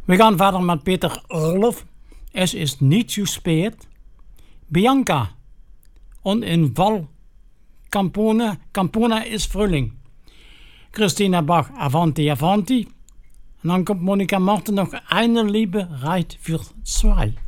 We gaan verder met Peter Orloff. Es ist nicht zu spät. Bianca. Und in Val Campona ist Frühling. Christina Bach, Avanti, Avanti. Und dann kommt Monika Martin noch eine Liebe reicht für zwei.